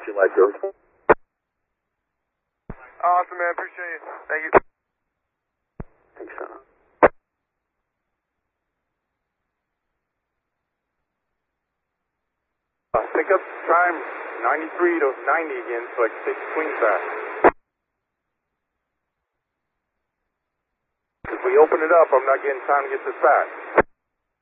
you like those. Awesome, man. Appreciate it. Thank you. Thanks, son. Pick up time 93 to 90 again so I can take the swing fast. If we open it up, I'm not getting time to get this fast.